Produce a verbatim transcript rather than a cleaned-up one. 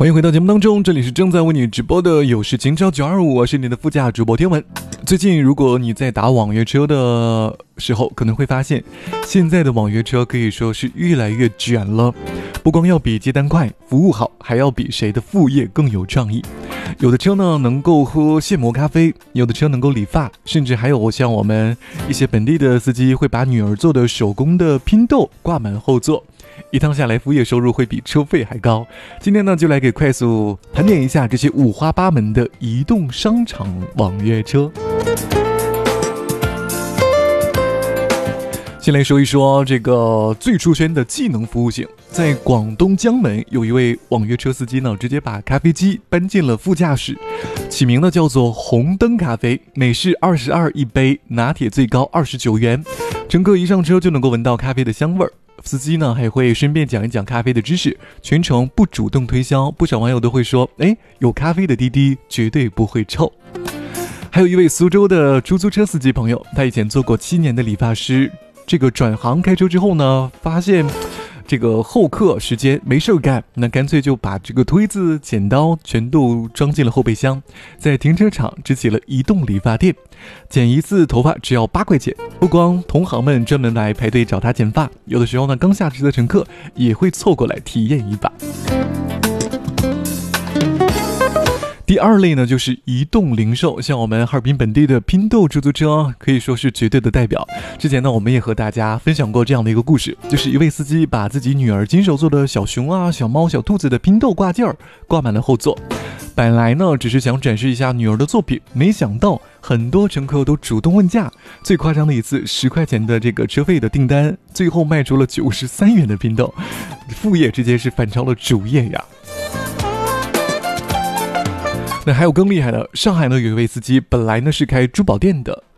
欢迎回到节目当中，这里是正在为你直播的有事情招九二五，我是你的副驾主播天文。最近如果你在打网约车的时候，可能会发现现在的网约车可以说是越来越卷了，不光要比接单快服务好，还要比谁的副业更有创意。有的车呢能够喝现磨咖啡，有的车能够理发，甚至还有像我们一些本地的司机会把女儿做的手工的拼豆挂满后座，一趟下来服务业收入会比车费还高。今天呢就来给快速盘点一下这些五花八门的移动商场网约车。先来说一说这个最出圈的技能服务型。在广东江门有一位网约车司机呢，直接把咖啡机搬进了副驾驶，起名呢叫做红灯咖啡，美式二十二一杯，拿铁最高二十九元，乘客一上车就能够闻到咖啡的香味儿。司机呢还会顺便讲一讲咖啡的知识，全程不主动推销。不少网友都会说，哎，有咖啡的滴滴绝对不会臭。还有一位苏州的出租车司机朋友，他以前做过七年的理发师，这个转行开车之后呢，发现这个候客时间没事干，那干脆就把这个推子剪刀全都装进了后备箱，在停车场支起了移动理发店，剪一次头发只要八块钱。不光同行们专门来排队找他剪发，有的时候呢刚下车的乘客也会凑过来体验一把。第二类呢就是移动零售，像我们哈尔滨本地的拼豆出租车可以说是绝对的代表。之前呢我们也和大家分享过这样的一个故事，就是一位司机把自己女儿亲手做的小熊啊、小猫、小兔子的拼豆挂件儿挂满了后座。本来呢只是想展示一下女儿的作品，没想到很多乘客都主动问价，最夸张的一次十块钱的这个车费的订单，最后卖出了九十三元的拼豆，副业直接是反超了主业呀。那还有更厉害的，上海呢有一位司机本来呢是开珠宝店的，